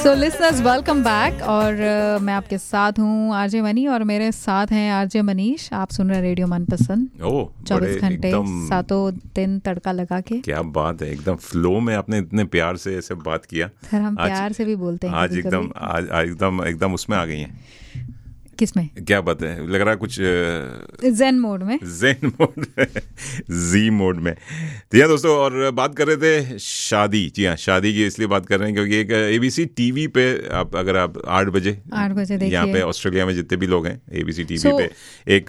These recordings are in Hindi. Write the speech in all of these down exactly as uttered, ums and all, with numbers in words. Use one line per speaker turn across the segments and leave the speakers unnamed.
सो लिसनर्स वेलकम बैक और uh, मैं आपके साथ हूँ आरजे मनी और मेरे साथ हैं आरजे मनीष। आप सुन रहे रेडियो मनपसंद
ओह
चौबीस घंटे सातों दिन तड़का लगा के।
क्या बात है, एकदम फ्लो में आपने इतने प्यार से ऐसे बात किया।
फिर हम प्यार से भी बोलते हैं
आज एकदम आज एकदम एकदम उसमें आ गई हैं।
किसमें?
क्या बात है, लग रहा है कुछ
ज़ेन मोड में
ज़ेन मोड जी मोड में। तो यहाँ दोस्तों, और बात कर रहे थे शादी। जी हाँ, शादी की इसलिए बात कर रहे हैं क्योंकि एक एबीसी टीवी पे आप अगर आप आठ बजे
आठ बजे देखिए,
यहाँ पे ऑस्ट्रेलिया में जितने भी लोग हैं एबीसी टीवी
so,
पे एक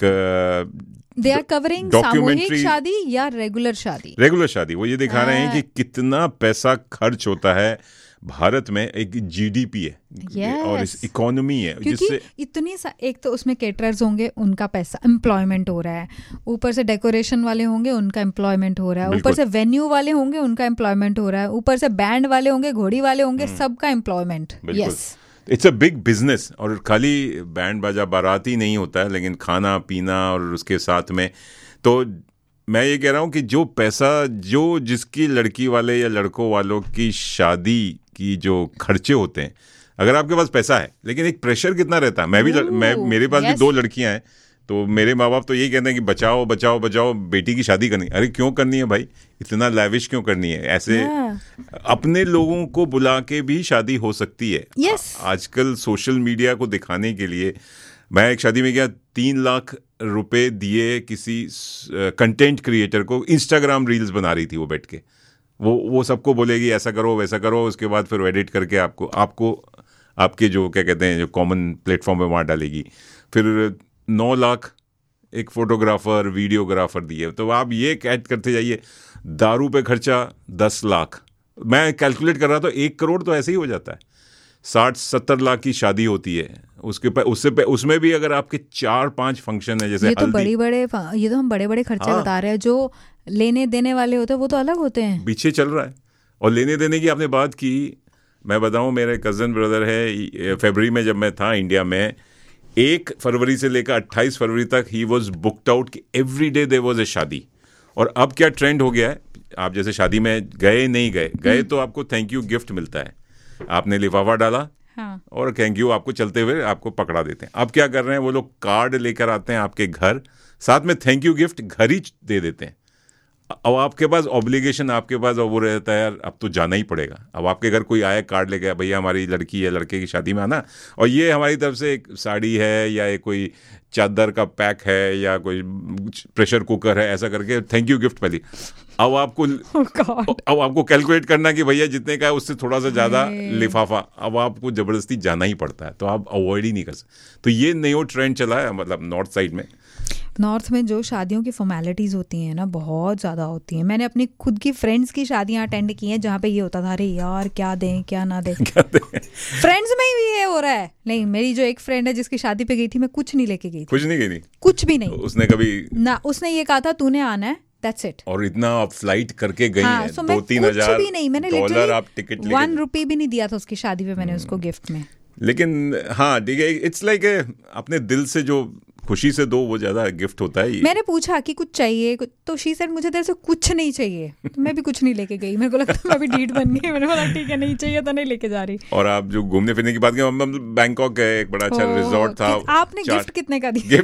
दे आर कवरिंग सामूहिक शादी या रेगुलर शादी।
रेगुलर शादी वो ये दिखा रहे हैं कि कितना पैसा खर्च होता है भारत में। एक जीडीपी है yes. और इस इकोनॉमी है
जिससे इतनी सा, एक तो उसमें केटरर्स होंगे, उनका पैसा एम्प्लॉयमेंट हो रहा है, ऊपर से डेकोरेशन वाले होंगे, उनका एम्प्लॉयमेंट हो रहा है, ऊपर से वेन्यू वाले होंगे, उनका एम्प्लॉयमेंट हो रहा है, ऊपर से बैंड वाले होंगे, घोड़ी वाले होंगे, सबका employment. Yes,
it's a big business. और खाली बैंड बाजा बारात ही नहीं होता है, लेकिन खाना पीना और उसके साथ में। तो मैं ये कह रहा हूँ कि जो पैसा जो जिसकी लड़की वाले या लड़कों वालों की शादी की जो खर्चे होते हैं, अगर आपके पास पैसा है, लेकिन एक प्रेशर कितना रहता है। मैं भी मैं मेरे पास yes. भी दो लड़कियां हैं, तो मेरे माँ बाप तो यही कहते हैं कि बचाओ बचाओ बचाओ, बेटी की शादी करनी। अरे क्यों करनी है भाई, इतना लैविश क्यों करनी है? ऐसे yeah. अपने लोगों को बुला के भी शादी हो सकती है।
yes.
आजकल सोशल मीडिया को दिखाने के लिए, मैं एक शादी में गया, तीन लाख रुपए दिए किसी कंटेंट क्रिएटर को, इंस्टाग्राम रील्स बना रही थी वो बैठ के। वो वो सबको बोलेगी ऐसा करो वैसा करो, उसके बाद फिर एडिट करके आपको आपको आपके जो क्या कहते हैं जो कॉमन प्लेटफॉर्म पे वहाँ डालेगी। फिर नौ लाख एक फोटोग्राफर वीडियोग्राफर दिए। तो आप ये ऐड करते जाइए, दारू पे खर्चा दस लाख। मैं कैलकुलेट कर रहा था, एक करोड़ तो ऐसे ही हो जाता है। साठ सत्तर लाख की शादी होती है, उसके पे उससे पे उसमें भी अगर आपके चार पांच फंक्शन है, जैसे
ये तो बड़ी बड़े ये तो हम बड़े बड़े खर्चे हाँ। बता रहे हैं। जो लेने देने वाले होते हैं वो तो अलग होते हैं,
पीछे चल रहा है। और लेने देने की आपने बात की, मैं बताऊं, मेरे कज़न ब्रदर है, फरवरी में जब मैं था इंडिया में, एक फरवरी से लेकर अट्ठाईस फरवरी तक ही वॉज बुकड आउट कि every day there was a शादी। और अब क्या ट्रेंड हो गया है, आप जैसे शादी में गए नहीं गए गए तो आपको थैंक यू गिफ्ट मिलता है। आपने लिफाफा डाला
हाँ।
और थैंक यू आपको चलते हुए आपको पकड़ा देते हैं। अब क्या कर रहे हैं, वो लोग कार्ड लेकर आते हैं आपके घर, साथ में थैंक यू गिफ्ट घर ही दे देते हैं। अब आपके पास ऑब्लिगेशन, आपके पास वो रहता है यार अब तो जाना ही पड़ेगा। अब आपके घर कोई आया, कार्ड लेके, भैया हमारी लड़की या लड़के की शादी में आना, और ये हमारी तरफ से एक साड़ी है या एक कोई चादर का पैक है या कोई प्रेशर कुकर है, ऐसा करके थैंक यू गिफ्ट पहली। अब आपको oh अब आपको कैलकुलेट करना कि भैया जितने का है उससे थोड़ा सा ज़्यादा लिफाफा, अब आपको ज़बरदस्ती जाना ही पड़ता है, तो आप अवॉइड ही नहीं कर सकते। तो ये नया ट्रेंड चला है, मतलब नॉर्थ साइड में।
नॉर्थ में जो शादियों की फॉर्मेलिटीज़ होती हैं ना, बहुत ज़्यादा होती हैं। मैंने अपनी खुद की फ्रेंड्स की शादियाँ अटेंड की हैं जहाँ पे ये होता था, अरे यार क्या दें क्या ना दें फ्रेंड्स में ही ये हो रहा है। नहीं, मेरी जो एक फ्रेंड है जिसकी शादी पे गई थी, मैं कुछ नहीं लेके गई।
कुछ नहीं गई?
कुछ भी नहीं।
उसने कभी
ना, उसने ये कहा था तूने आना है, दैट्स इट।
और इतना आप फ्लाइट करके गई
हाँ,
हैं,
so
दो तीन हजार
भी नहीं, मैंने
डॉलर आप टिकट लेके,
वन रुपी भी नहीं दिया था उसकी शादी पे मैंने उसको गिफ्ट में।
लेकिन हाँ ठीक है, इट्स लाइक अपने दिल से जो खुशी से दो वो ज्यादा गिफ्ट होता है।
मैंने पूछा कि कुछ चाहिए, तो शी सेड मुझे तेरे से कुछ नहीं चाहिए। तो मैं भी कुछ नहीं लेके गई, मेरे को लगता मैं भी डीट बन गई। मैंने बोला ठीक है, नहीं चाहिए तो नहीं लेके जा रही।
और आप जो घूमने फिरने की बात करें, बैंकॉक है, एक बड़ा अच्छा रिजॉर्ट था।
आपने गिफ्ट कितने का दिया?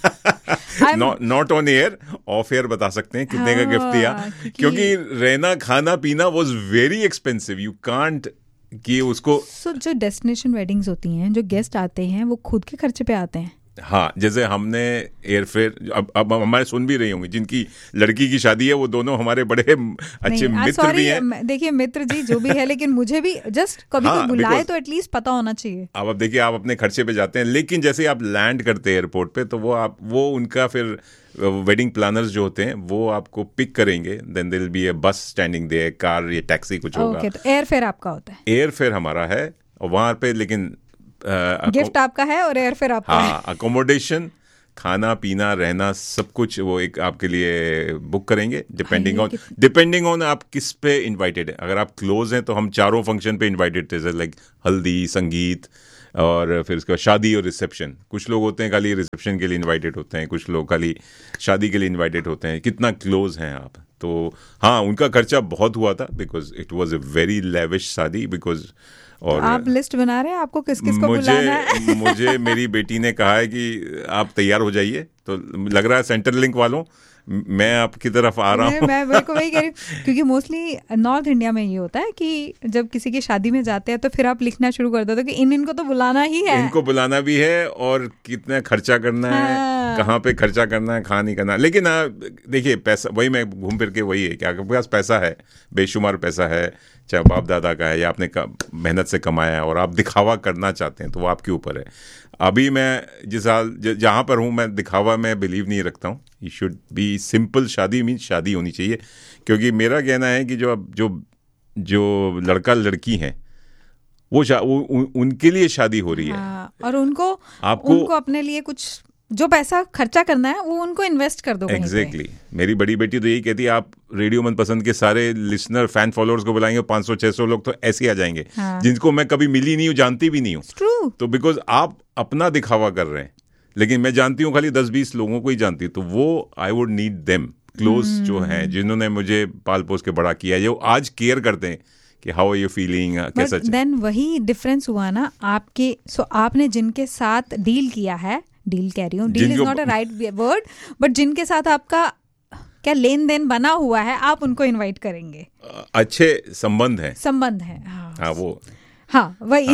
Gift not on air, of air बता सकते हैं कितने का गिफ्ट दिया, क्योंकि रहना खाना पीना was very expensive, you can't कि उसको।
सो जो डेस्टिनेशन वेडिंग्स होती हैं, जो गेस्ट आते हैं वो खुद के खर्चे पे आते हैं।
हाँ, जैसे हमने एयरफेयर, अब अब हमारे सुन भी रही होंगी जिनकी लड़की की शादी है, वो दोनों हमारे बड़े अच्छे मित्र भी हैं।
देखिए मित्र जी जो भी है, लेकिन मुझे भी जस्ट कभी हाँ, कोई बुलाए तो एटलीस्ट पता होना चाहिए।
अब अब देखिए, आप अपने खर्चे पे जाते हैं, लेकिन जैसे आप लैंड करते हैं एयरपोर्ट पे, तो वो आप वो उनका फिर वेडिंग प्लानर्स जो होते हैं वो आपको पिक करेंगे, then there will be a बस स्टैंडिंग देयर, कार या टैक्सी कुछ होगा।
ओके, तो एयर फेयर आपका होता है?
एयर फेयर हमारा है, और वहाँ पे लेकिन
गिफ्ट uh, आपका है और एयर फेयर आपका
हाँ,
है।
अकोमोडेशन, खाना पीना रहना सब कुछ वो एक आपके लिए बुक करेंगे, डिपेंडिंग ऑन डिपेंडिंग ऑन आप किस पे इनवाइटेड है। अगर आप क्लोज हैं तो हम चारों फंक्शन पे इनवाइटेड थे, लाइक हल्दी, संगीत, और फिर उसके बाद शादी और रिसेप्शन। कुछ लोग होते हैं खाली रिसेप्शन के लिए इनवाइटेड होते हैं, कुछ लोग खाली शादी के लिए इनवाइटेड होते हैं। कितना क्लोज हैं आप, तो हाँ, उनका खर्चा बहुत हुआ था because it was a very lavish शादी। बिकॉज और
आप लिस्ट बना रहे हैं आपको किस किस को
मुझे
बुलाना है?
मुझे मेरी बेटी ने कहा है कि आप तैयार हो जाइए, तो लग रहा है सेंट्रल लिंक वालों मैं आपकी तरफ आ रहा हूँ।
मैं मेरे को वही कह रही हूँ, क्योंकि मोस्टली नॉर्थ इंडिया में ये होता है कि जब किसी की शादी में जाते हैं तो फिर आप लिखना शुरू कर देते हो कि इन इनको तो बुलाना ही है,
इनको बुलाना भी है और कितना खर्चा करना है,
हाँ।
कहाँ पे खर्चा करना है, कहाँ नहीं करना। लेकिन देखिए पैसा, वही मैं घूम फिर के वही है कि आपके पास पैसा है, बेशुमार पैसा है, चाहे बाप दादा का है या आपने मेहनत से कमाया है और आप दिखावा करना चाहते हैं तो वो आपके ऊपर है। अभी मैं जिस हाल जहाँ पर हूँ मैं दिखावा में बिलीव नहीं रखता हूँ। You should be simple. शादी मीन्स शादी होनी चाहिए, क्योंकि मेरा कहना है कि जो अब जो जो लड़का लड़की हैं वो, वो उन, उनके लिए शादी हो रही है।
हाँ, और उनको
आपको
उनको अपने लिए कुछ जो पैसा खर्चा करना है वो उनको इन्वेस्ट कर दो कहीं पे।
Exactly exactly. मेरी बड़ी बेटी तो यही कहती है, आप रेडियो मनपसंद के सारे लिसनर फैन फॉलोअर्स को बुलाएंगे, पाँच सौ छह सौ लोग तो ऐसे ही आ जाएंगे, हाँ. जिनको मैं कभी मिली नहीं हूँ, जानती भी नहीं हूँ। तो बिकॉज आप अपना दिखावा कर रहे हैं, लेकिन मैं जानती हूँ खाली दस बीस लोगों को ही जानती हूँ, तो वो I would need them close hmm. जो हैं, जिन्होंने मुझे पाल पोस के बड़ा किया है, जो आज केयर करते हैं कि हाउ आर यू फीलिंग, कैसा।
देन वही डिफरेंस हुआ ना आपके। सो so आपने जिनके साथ डील किया है, डील कह रही हूँ, deal is not a right word, but जिनके साथ आपका क्या लेन देन बना हुआ है, आप उनको इनवाइट करेंगे।
अच्छे संबंध है,
संबंध है, हाँ,
हाँ वो
हाँ वही।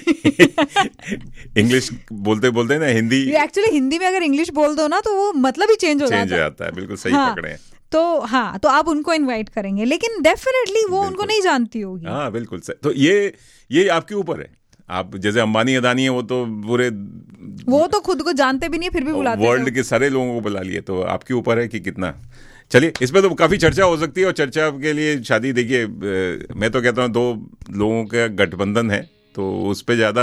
इंग्लिश बोलते बोलते ना हिंदी,
एक्चुअली हिंदी में अगर इंग्लिश बोल दो ना तो वो मतलब ही चेंज हो जाता है।
चेंज हो जाता है, बिल्कुल सही
हाँ,
पकड़े हैं।
तो हाँ, तो आप उनको इनवाइट करेंगे, लेकिन डेफिनेटली वो उनको नहीं जानती होगी।
हाँ बिल्कुल सही। तो ये ये आपके ऊपर है। आप जैसे अंबानी अदानी है, वो तो पूरे
वो तो खुद को जानते भी नहीं, फिर भी बुलाते हैं,
वर्ल्ड के सारे लोगों को बुला लिए। तो आपके ऊपर है कि कितना। चलिए, इस पर तो काफ़ी चर्चा हो सकती है, और चर्चा के लिए शादी, देखिए मैं तो कहता हूँ दो लोगों का गठबंधन है, तो उस पर ज़्यादा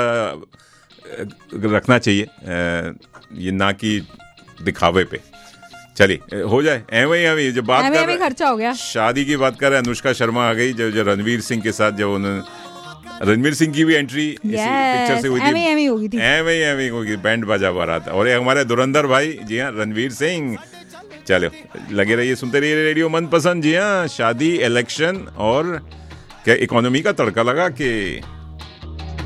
रखना चाहिए, ये ना कि दिखावे पे। चलिए हो जाए एवं ही। अभी जब बात कर
खर्चा हो गया, शादी
की बात कर रहे हैं, अनुष्का शर्मा आ गई, जो जो रणवीर सिंह के साथ, जब उन्होंने, रणवीर सिंह की भी एंट्री इसी पिक्चर से हुई थी,
एवं एवं होगी थी,
एवं एवं होगी, बैंड बाजा बारात। और ये हमारे धुरंधर भाई, जी हाँ, रणवीर सिंह। चलो लगे रहिए, सुनते रहिए रेडियो मनपसंद। जी हाँ, शादी, इलेक्शन और क्या इकोनॉमी का तड़का लगा के